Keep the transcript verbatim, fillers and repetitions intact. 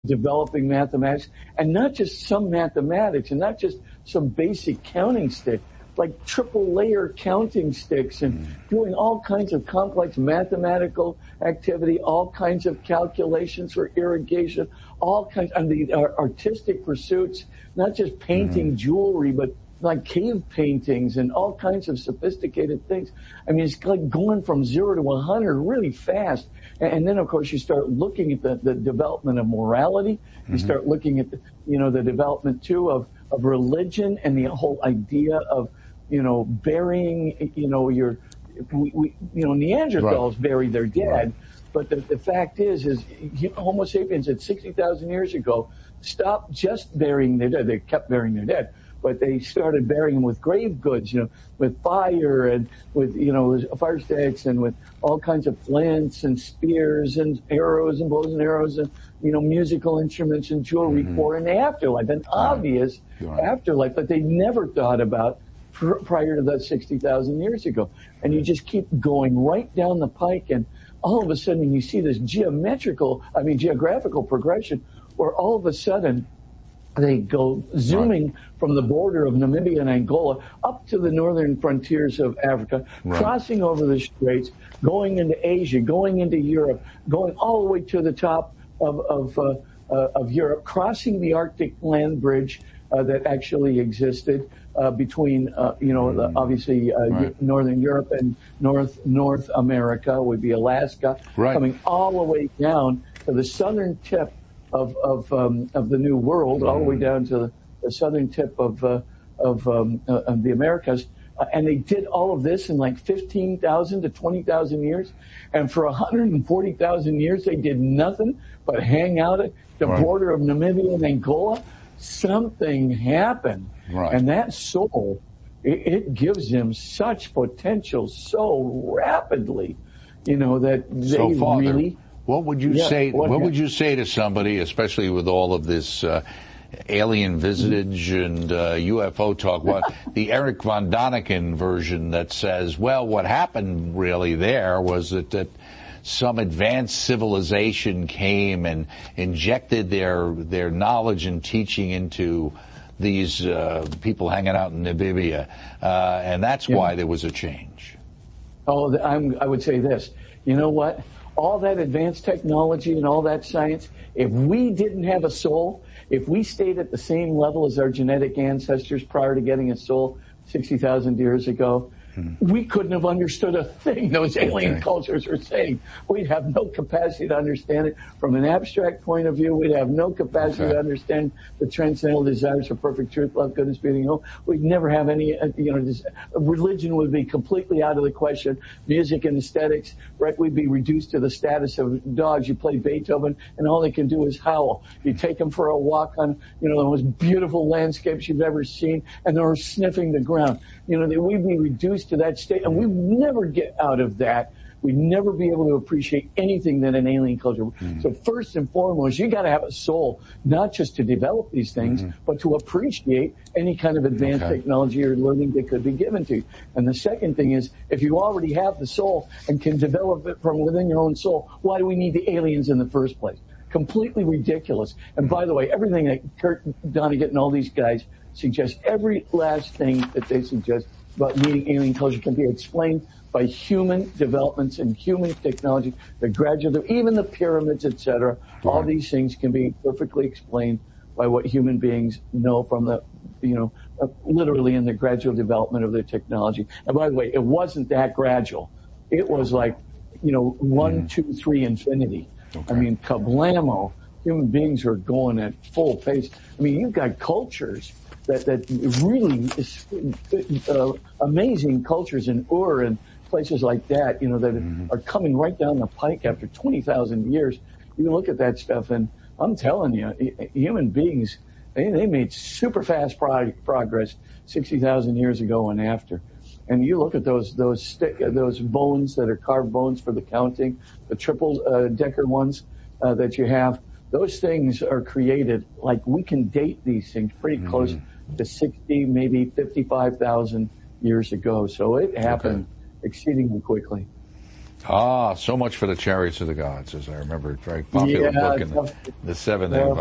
developing mathematics, and not just some mathematics, and not just some basic counting stick, like triple layer counting sticks, and doing all kinds of complex mathematical activity, all kinds of calculations for irrigation, all kinds of the uh, artistic pursuits, not just painting mm-hmm. jewelry, but like cave paintings and all kinds of sophisticated things. I mean, it's like going from zero to one hundred really fast. And then, of course, you start looking at the, the development of morality. You mm-hmm. start looking at, the, you know, the development, too, of, of religion and the whole idea of, you know, burying, you know, your, we, we, you know, Neanderthals right. bury their dead. Right. But the, the fact is, is Homo sapiens at sixty thousand years ago stopped just burying their dead. They kept burying their dead. But they started burying them with grave goods, you know, with fire and with, you know, fire sticks and with all kinds of flints and spears and arrows and bows and arrows and, you know, musical instruments and jewelry mm-hmm. for an afterlife, an obvious right. afterlife that they never thought about pr- prior to that sixty thousand years ago. And you just keep going right down the pike, and all of a sudden you see this geometrical, I mean, geographical progression where all of a sudden they go zooming right. from the border of Namibia and Angola up to the northern frontiers of Africa, right. crossing over the straits, going into Asia, going into Europe, going all the way to the top of of, uh, uh, of Europe, crossing the Arctic land bridge uh, that actually existed uh, between, uh, you know, the, obviously uh, right. northern Europe and North North America would be Alaska, right. coming all the way down to the southern tip of of um, of the New World, all the way down to the, the southern tip of uh, of, um, uh, of the Americas, uh, and they did all of this in like fifteen thousand to twenty thousand years, and for one hundred forty thousand years they did nothing but hang out at the right. border of Namibia and Angola. Something happened, right. and that soul, it, it gives them such potential so rapidly, you know, that they so Father, really. What would you yeah, say? What, what would you say to somebody, especially with all of this uh, alien visitage and uh, U F O talk? What the Eric von Daniken version that says, well, what happened really there was that, that some advanced civilization came and injected their their knowledge and teaching into these uh, people hanging out in Namibia, uh, and that's yeah. why there was a change. Oh, I'm, I would say this. You know what? All that advanced technology and all that science, if we didn't have a soul, if we stayed at the same level as our genetic ancestors prior to getting a soul sixty thousand years ago, hmm. we couldn't have understood a thing those alien okay. cultures were saying. We'd have no capacity to understand it from an abstract point of view. We'd have no capacity okay. to understand the transcendental desires for perfect truth, love, goodness, beauty, and hope. We'd never have any, uh, you know, this, religion would be completely out of the question. Music and aesthetics, right? We'd be reduced to the status of dogs. You play Beethoven, and all they can do is howl. You take them for a walk on, you know, the most beautiful landscapes you've ever seen, and they're sniffing the ground. You know, they, we'd be reduced to that state, and we never get out of that. We'd never be able to appreciate anything that an alien culture. Mm-hmm. So first and foremost, you got to have a soul, not just to develop these things, mm-hmm. but to appreciate any kind of advanced okay. technology or learning that could be given to you. And the second thing is, if you already have the soul and can develop it from within your own soul, why do we need the aliens in the first place? Completely ridiculous. And by the way, everything that Kurt Vonnegut and all these guys suggest, every last thing that they suggest about needing alien culture can be explained by human developments and human technology, the gradual, even the pyramids, et cetera. Right. All these things can be perfectly explained by what human beings know from the, you know, uh, literally in the gradual development of their technology. And by the way, it wasn't that gradual. It was like, you know, one, mm. two, three, infinity. Okay. I mean, kablamo. Human beings are going at full pace. I mean, you've got cultures that, that really is, uh, amazing cultures in Ur and places like that, you know, that mm-hmm. are coming right down the pike after twenty thousand years. You look at that stuff, and I'm telling you, human beings, they, they made super fast pro- progress sixty thousand years ago and after. And you look at those those stick, those bones that are carved bones for the counting, the triple uh, decker ones uh, that you have. Those things are created, like we can date these things pretty mm-hmm. close to sixty, maybe fifty-five thousand years ago. So it happened okay. exceedingly quickly. Ah, so much for the Chariots of the Gods, as I remember. Very popular Yeah, book in the, the seventh. yeah.